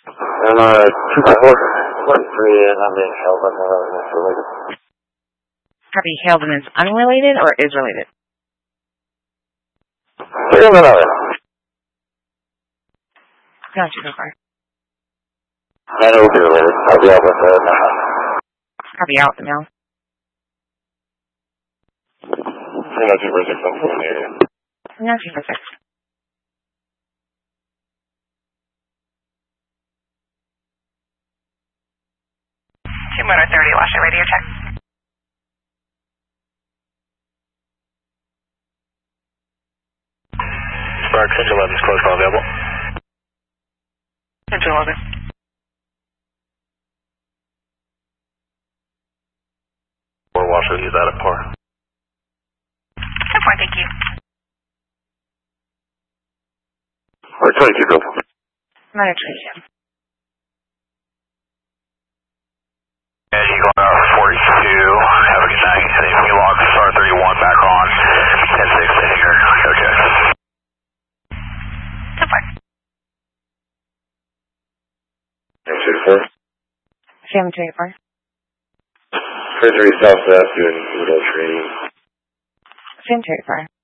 $2.43, and I'm being held on it's related. Copy, hailed and is unrelated or is related? Gotcha, so far. And it will be related. I'll be out with the mail. Copy, out the mail. 39246, I'm from the area. 39246. Motor 30, watch your radio check. Spark, Central 11 is close call available. Central 11. Or watch will use that at par. 10-4, thank you. Or 22, go. Motor 22. Yeah, you going out 42. Have a good night. Anything you log, star 31 back on. 10-6, sitting here. Okay. 10-4. 2-4. 7-2-8-4. 33 Southwest doing Udo training. 7-2-8-4.